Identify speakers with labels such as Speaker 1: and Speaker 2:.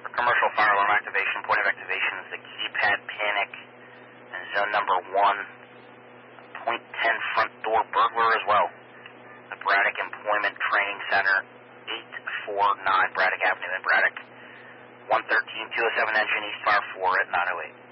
Speaker 1: For commercial fire alarm activation, point of activation is the keypad panic and zone number 1. Point 10 front door burglar as well. The Braddock Employment Training Center, 849 Braddock Avenue in Braddock. 113-207 engine, East Fire 4 at 908.